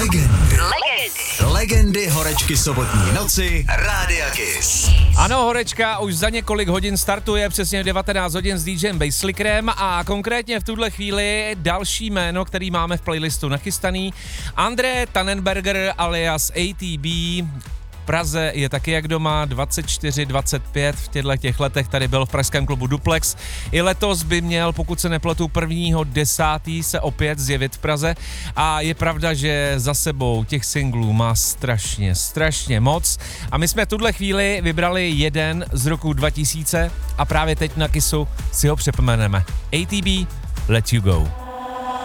Legendy horečky sobotní noci Rádia Kiss. Ano, horečka už za několik hodin startuje, přesně 19 hodin s DJem Basslickerem a konkrétně v tuhle chvíli další jméno, který máme v playlistu nachystaný. André Tannenberger alias ATB. V Praze je taky jak doma, 24-25 v těchto letech tady byl v pražském klubu Duplex. I letos by měl, pokud se nepletu, 1.10. se opět zjevit v Praze a je pravda, že za sebou těch singlů má strašně moc a my jsme v tuhle chvíli vybrali jeden z roku 2000 a právě teď na Kissu si ho připomeneme. ATB, Let You Go.